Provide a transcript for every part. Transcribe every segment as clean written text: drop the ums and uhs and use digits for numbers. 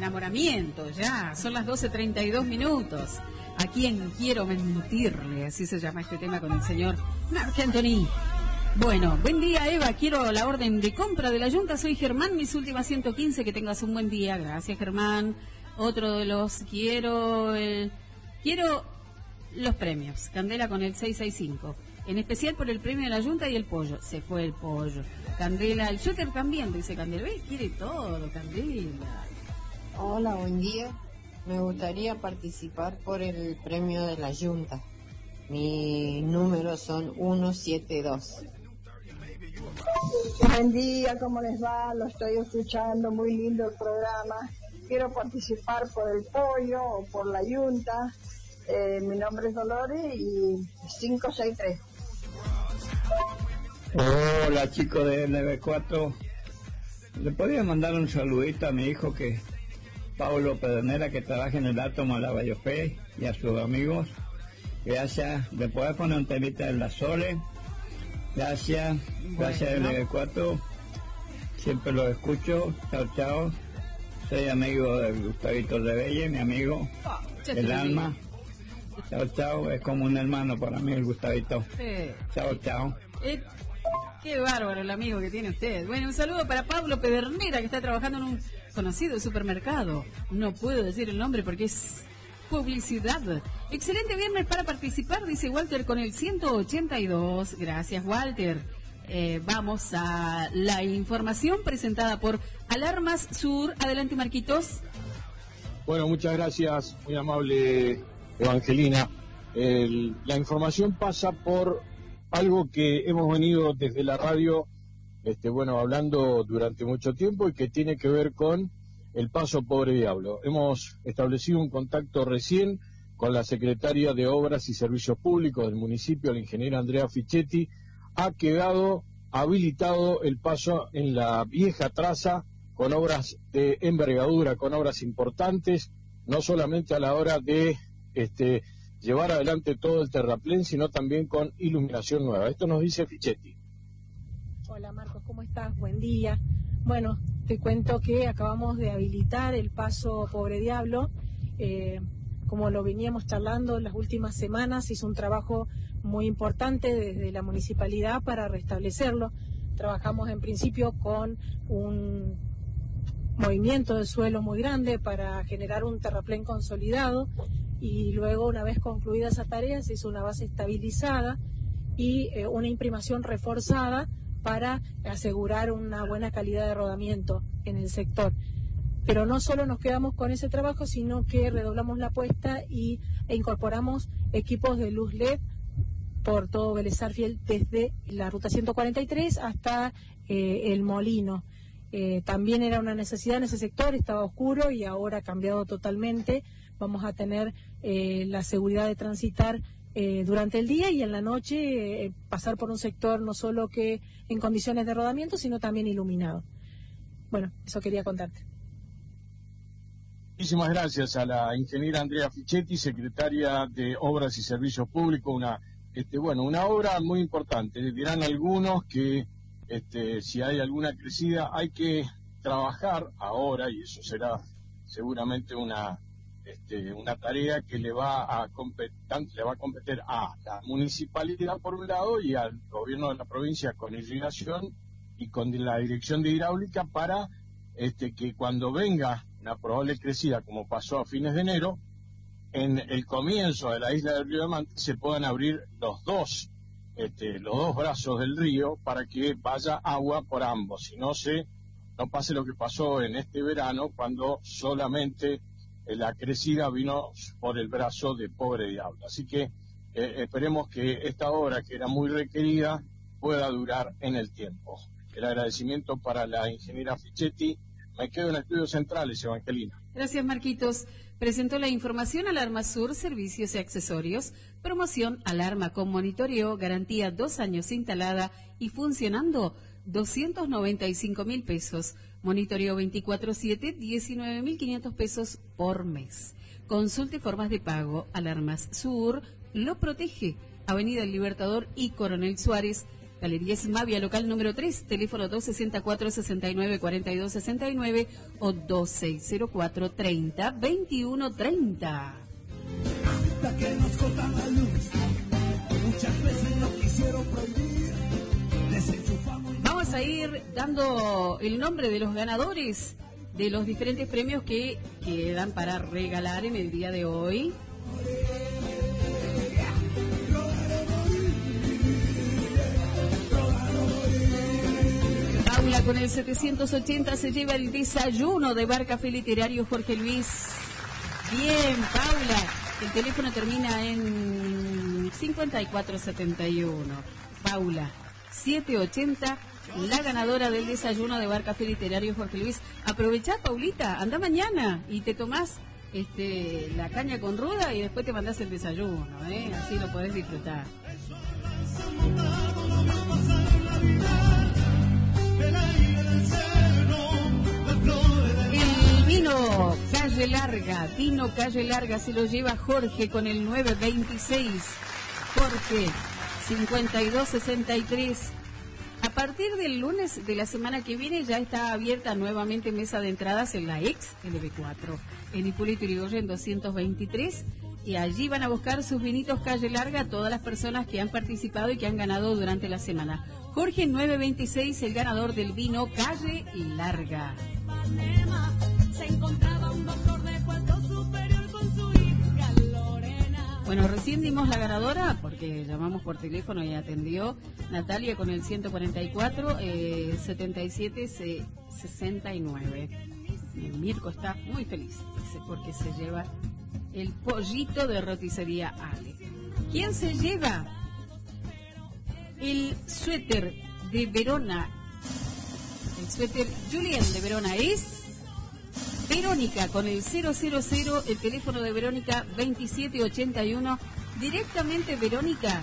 enamoramiento, ya. Son las 12:32. ¿A quién quiero mentirle? Así se llama este tema con el señor Marc Anthony. Bueno, buen día, Eva. Quiero la orden de compra de la Junta. Soy Germán, mis últimas 115. Que tengas un buen día. Gracias, Germán. Otro de los... Quiero los premios. Candela con el 665. En especial por el premio de la Junta y el pollo. Se fue el pollo. Candela, el shooter también, dice Candela. ¿Ves? Quiere todo, Candela. Hola, buen día. Me gustaría participar por el premio de la Junta. Mis números son 172. Buen día, ¿cómo les va? Lo estoy escuchando, muy lindo el programa. Quiero participar por el pollo o por la Junta. Mi nombre es Dolores y 563. Hola, chicos de LB4. ¿Le podría mandar un saludito a mi hijo, que Pablo Pedernera, que trabaja en el átomo de la Bayopé, y a sus amigos? Gracias. ¿Le podés poner un temita de la Sole? Gracias. Gracias, bueno. LB4. Siempre lo escucho. Chao, chao. Soy amigo de Gustavito Rebelle, mi amigo, el alma. Chao, chao. Es como un hermano para mí, el Gustavito. Sí. Chao, chao. Qué bárbaro el amigo que tiene usted. Bueno, un saludo para Pablo Pedernera, que está trabajando en un conocido supermercado. No puedo decir el nombre porque es publicidad. Excelente viernes para participar, dice Walter con el 182. Gracias, Walter. Vamos a la información presentada por Alarmas Sur. Adelante, Marquitos. Bueno, muchas gracias, muy amable Evangelina. La información pasa por algo que hemos venido desde la radio hablando durante mucho tiempo, y que tiene que ver con el paso Pobre Diablo. Hemos establecido un contacto recién con la secretaria de Obras y Servicios Públicos del municipio, la ingeniera Andrea Fichetti. Ha quedado habilitado el paso en la vieja traza con obras de envergadura, con obras importantes, no solamente a la hora de llevar adelante todo el terraplén, sino también con iluminación nueva. Esto nos dice Fichetti. Hola Marcos, ¿cómo estás? Buen día. Bueno, te cuento que acabamos de habilitar el paso Pobre Diablo. Como lo veníamos charlando las últimas semanas, hizo un trabajo muy importante desde la municipalidad para restablecerlo. Trabajamos en principio con un movimiento de suelo muy grande para generar un terraplén consolidado, y luego, una vez concluida esa tarea, se hizo una base estabilizada y una imprimación reforzada para asegurar una buena calidad de rodamiento en el sector. Pero no solo nos quedamos con ese trabajo, sino que redoblamos la apuesta e incorporamos equipos de luz LED por todo Vélez Sarsfield, desde la ruta 143 hasta el Molino. También era una necesidad en ese sector, estaba oscuro y ahora ha cambiado totalmente. Vamos a tener la seguridad de transitar durante el día, y en la noche pasar por un sector no solo que en condiciones de rodamiento, sino también iluminado. Bueno, eso quería contarte. Muchísimas gracias a la ingeniera Andrea Fichetti, secretaria de Obras y Servicios Públicos. Una obra muy importante. Dirán algunos que si hay alguna crecida hay que trabajar ahora, y eso será seguramente una tarea que le va a competir a la municipalidad por un lado, y al gobierno de la provincia con irrigación y con la dirección de hidráulica, para que cuando venga una probable crecida, como pasó a fines de enero, en el comienzo de la isla del Río de Manta se puedan abrir los dos brazos del río para que vaya agua por ambos, y no pase lo que pasó en este verano, cuando solamente la crecida vino por el brazo de Pobre Diablo. Así que esperemos que esta obra, que era muy requerida, pueda durar en el tiempo. El agradecimiento para la ingeniera Fichetti. Me quedo en Estudios Centrales, Evangelina. Gracias, Marquitos. Presentó la información Alarma Sur, servicios y accesorios. Promoción alarma con monitoreo, garantía 2 años instalada y funcionando, 295.000 pesos. Monitoreo 24/7, 19.500 pesos por mes. Consulte formas de pago. Alarmas Sur lo protege. Avenida El Libertador y Coronel Suárez, Galería Smavia, local número 3, teléfono 264-69-4269 o 2604-30-2130. Que nos cortan la luz, muchas veces no quisieron prohibir, desenchufamos. Vamos a ir dando el nombre de los ganadores de los diferentes premios que quedan para regalar en el día de hoy. Paula con el 780 se lleva el desayuno de Bar Café Literario Jorge Luis. Bien, Paula. El teléfono termina en 5471. Paula, 780, la ganadora del desayuno de Bar Café Literario Jorge Luis. Aprovechá, Paulita, anda mañana y te tomás la caña con ruda y después te mandás el desayuno, así lo podés disfrutar. El vino Calle Larga se lo lleva Jorge con el 926. Jorge, 5263. A partir del lunes de la semana que viene ya está abierta nuevamente mesa de entradas en la ex LB4, en Hipólito Yrigoyen 223, y allí van a buscar sus vinitos Calle Larga todas las personas que han participado y que han ganado durante la semana. Jorge 926, el ganador del vino Calle Larga. Bueno, recién dimos la ganadora porque llamamos por teléfono y atendió Natalia con el 144 77 69. El Mirko está muy feliz porque se lleva el pollito de roticería Ale. ¿Quién se lleva el suéter de Verona? El suéter Julien de Verona es Verónica con el 000, el teléfono de Verónica 2781. Directamente Verónica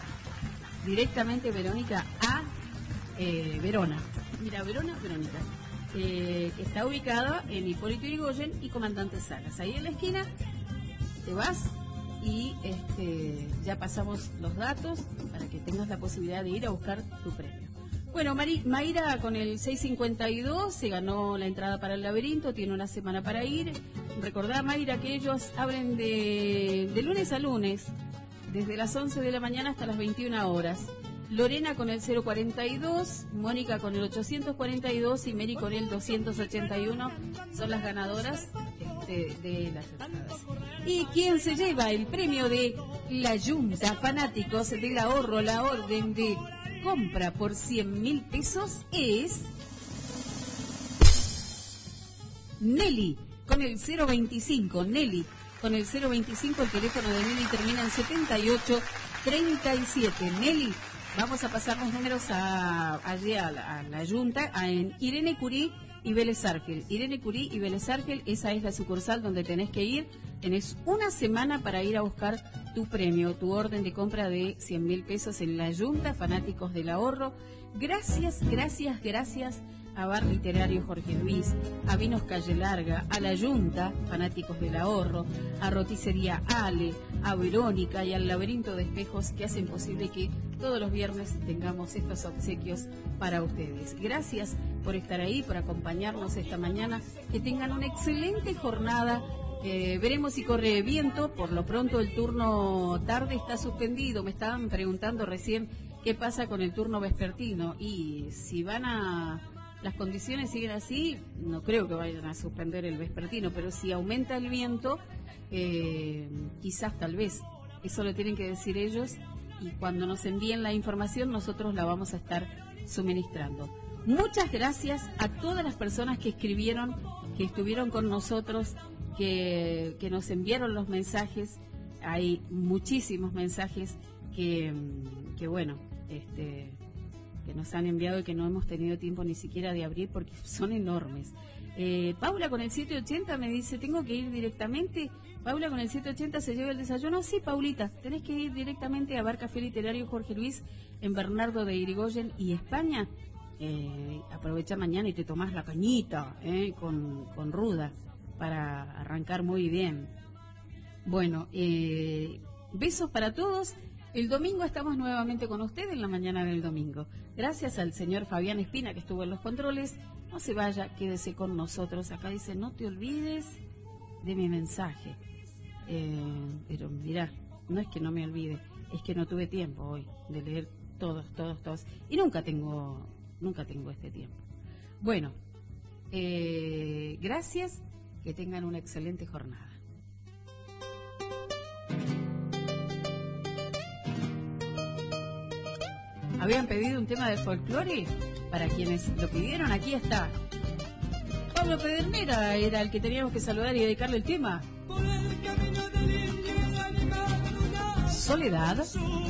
a Verona. Mira, Verónica. Que está ubicada en Hipólito Yrigoyen y Comandante Salas. Ahí en la esquina te vas y ya pasamos los datos para que tengas la posibilidad de ir a buscar tu premio. Bueno, Mayra con el 652 se ganó la entrada para el laberinto, tiene una semana para ir. Recordá, Mayra, que ellos abren de lunes a lunes, desde las 11 de la mañana hasta las 21 horas. Lorena con el 042, Mónica con el 842 y Mary con el 281 son las ganadoras de las entradas. ¿Y quién se lleva el premio de la Junta Fanáticos del Ahorro? La orden de compra por 100.000 pesos es Nelly con el 025. Nelly con el 025, el teléfono de Nelly termina en 7837. Nelly, vamos a pasar los números allí a la Junta, en Irene Curí y Vélez Arfiel. Irene Curí y Vélez Arfiel, esa es la sucursal donde tenés que ir. Tenés una semana para ir a buscar tu premio, tu orden de compra de 100.000 pesos en la Junta Fanáticos del Ahorro. Gracias a Bar Literario Jorge Luis, a Vinos Calle Larga, a la Junta Fanáticos del Ahorro, a Roticería Ale, a Verónica y al Laberinto de Espejos, que hacen posible que todos los viernes tengamos estos obsequios para ustedes. Gracias por estar ahí, por acompañarnos esta mañana. Que tengan una excelente jornada. Veremos si corre viento. Por lo pronto el turno tarde está suspendido. Me estaban preguntando recién qué pasa con el turno vespertino, y si las condiciones siguen así, no creo que vayan a suspender el vespertino, pero si aumenta el viento, quizás, tal vez, eso lo tienen que decir ellos, y cuando nos envíen la información nosotros la vamos a estar suministrando. Muchas gracias a todas las personas que escribieron, que estuvieron con nosotros, que nos enviaron los mensajes. Hay muchísimos mensajes que bueno, que nos han enviado y que no hemos tenido tiempo ni siquiera de abrir porque son enormes. Paula con el 780 me dice, tengo que ir directamente. Paula con el 780 se lleva el desayuno. Sí, Paulita, tenés que ir directamente a Bar Café Literario Jorge Luis en Bernardo de Irigoyen y España. Aprovecha mañana y te tomás la cañita con ruda para arrancar muy bien. Bueno, besos para todos. El domingo estamos nuevamente con usted en la mañana del domingo. Gracias al señor Fabián Espina que estuvo en los controles. No se vaya, quédese con nosotros. Acá dice, no te olvides de mi mensaje. Pero mirá, no es que no me olvide, es que no tuve tiempo hoy de leer todos. Y nunca tengo este tiempo. Bueno, gracias, que tengan una excelente jornada. ¿Habían pedido un tema de folclore? Para quienes lo pidieron, aquí está. Pablo Pedernera era el que teníamos que saludar y dedicarle el tema. Soledad.